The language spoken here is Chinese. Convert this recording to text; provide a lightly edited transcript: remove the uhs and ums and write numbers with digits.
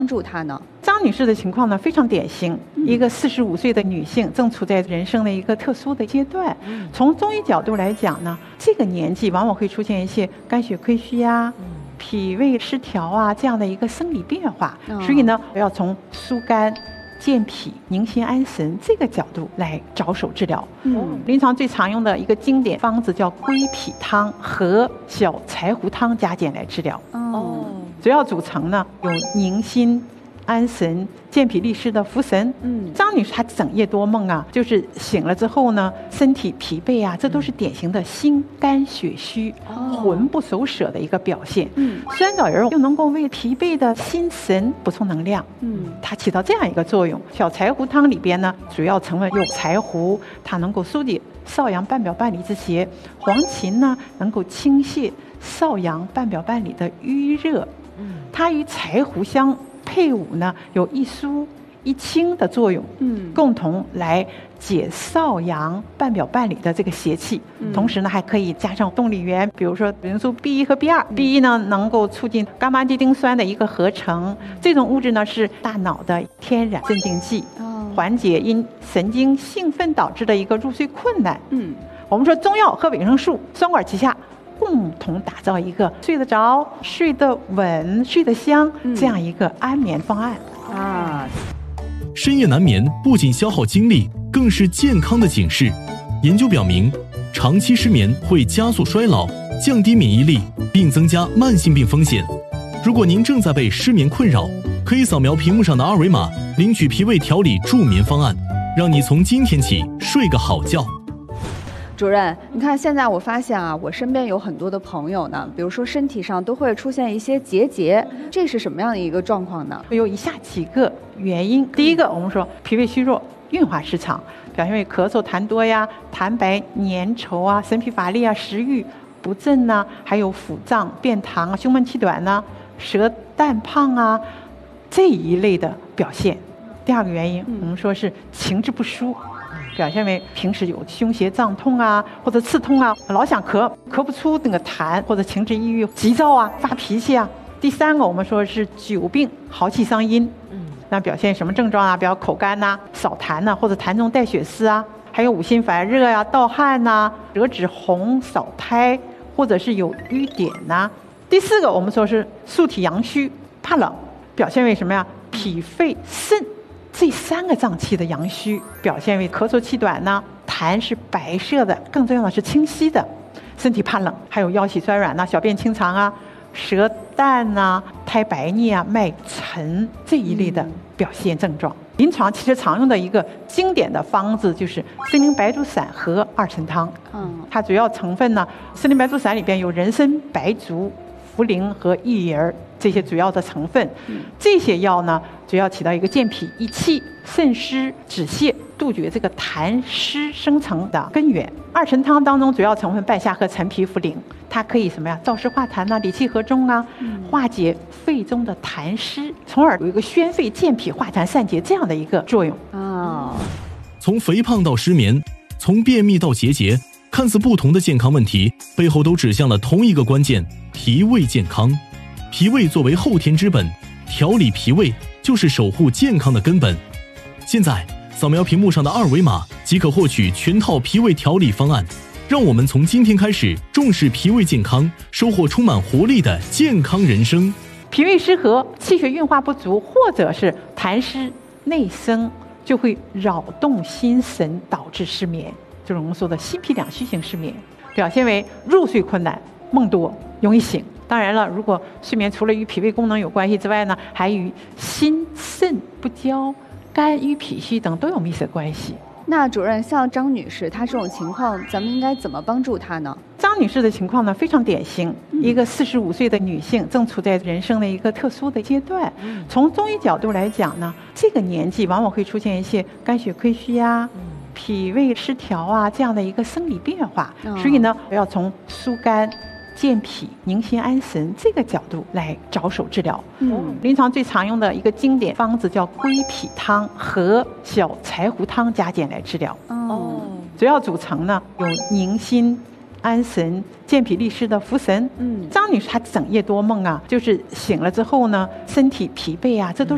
助她呢？ 张女士的情况呢非常典型，一个45岁的女性正处在人生的一个特殊的阶段。从中医角度来讲呢，这个年纪往往会出现一些肝血亏虚啊、脾胃失调啊这样的一个生理变化，所以呢要从疏肝、健脾、宁心安神这个角度来着手治疗。临床最常用的一个经典方子叫归脾汤和小柴胡汤加减来治疗。主要组成呢有宁心安神、健脾利湿的茯神。张女士她整夜多梦啊，就是醒了之后呢，身体疲惫啊，这都是典型的心肝血虚、魂不守舍的一个表现。酸枣仁又能够为疲惫的心神补充能量。它起到这样一个作用。小柴胡汤里边呢，主要成分有柴胡，它能够疏解少阳半表半里之邪；黄芩呢，能够清泻少阳半表半里的瘀热。它与柴胡相配伍呢，有一疏一清的作用，共同来解少阳半表半里的这个邪气。同时呢，还可以加上动力源，比如说维生素 B1 和 B2。B1 呢，能够促进伽马地丁酸的一个合成，这种物质呢是大脑的天然镇静剂，缓解因神经兴奋导致的一个入睡困难。我们说中药和维生素双管齐下，共同打造一个睡得着、睡得稳、睡得香这样一个安眠方案。 深夜难眠不仅消耗精力，更是健康的警示。研究表明，长期失眠会加速衰老、降低免疫力，并增加慢性病风险。如果您正在被失眠困扰，可以扫描屏幕上的二维码，领取脾胃调理助眠方案，让你从今天起睡个好觉。 主任，你看现在我发现啊，我身边有很多的朋友呢，比如说身体上都会出现一些结，这是什么样的一个状况呢？ 有以下几个原因。第一个，我们说脾胃虚弱、运化失常，表现为咳嗽痰多呀、痰白粘稠啊、神疲乏力啊、食欲不振呐，还有腹胀、便溏、胸闷气短呐、舌淡胖啊这一类的表现。第二个原因，我们说是情志不舒。表现为平时有胸胁胀痛啊，或者刺痛啊，老想咳不出那个痰，或者情志抑郁、急躁啊、发脾气啊。第三个，我们说是久病耗气伤阴。那表现什么症状啊？比如口干呐、少痰呐，或者痰中带血丝啊，还有五心烦热呀、盗汗呐、舌质红、少苔，或者是有瘀点呐。第四个，我们说是素体阳虚、怕冷，表现为什么呀？脾肺肾这三个脏器的阳虚，表现为咳嗽气短呢，痰是白色的，更重要的是清晰的，身体怕冷，还有腰膝酸软呐、小便清长啊、舌淡呐、苔白腻啊、脉沉这一类的表现症状。临床其实常用的一个经典的方子就是参苓白术散和二陈汤。它主要成分呢，参苓白术散里边有人参、白术、茯苓和薏仁这些主要的成分。这些药呢，主要起到一个健脾益气、渗湿止泻、杜绝这个痰湿生成的根源。二陈汤当中主要成分半夏和陈皮、茯苓，它可以什么呀？燥湿化痰呐、理气和中啊，化解肺中的痰湿，从而有一个宣肺健脾、化痰散结这样的一个作用。 从肥胖到失眠，从便秘到结，看似不同的健康问题，背后都指向了同一个关键：脾胃健康。脾胃作为后天之本，调理脾胃就是守护健康的根本。现在扫描屏幕上的二维码即可获取全套脾胃调理方案，让我们从今天开始重视脾胃健康，收获充满活力的健康人生。 脾胃失和、气血运化不足，或者是痰湿内生，就会扰动心神，导致失眠，就是我们说的心脾两虚型失眠，表现为入睡困难、梦多、容易醒。当然了，如果睡眠除了与脾胃功能有关系之外呢，还与心肾不交、肝郁脾虚等都有密切关系。 那主任，像张女士她这种情况，咱们应该怎么帮助她呢？ 张女士的情况呢非常典型，一个45岁的女性正处在人生的一个特殊的阶段。从中医角度来讲呢，这个年纪往往会出现一些肝血亏虚呀、脾胃失调啊这样的一个生理变化，所以呢，要从疏肝、健脾、宁心安神这个角度来着手治疗。临床最常用的一个经典方子叫归脾汤和小柴胡汤加减来治疗。主要组成呢有宁心安神、健脾利湿的茯神。张女士她整夜多梦啊，就是醒了之后呢，身体疲惫啊，这都是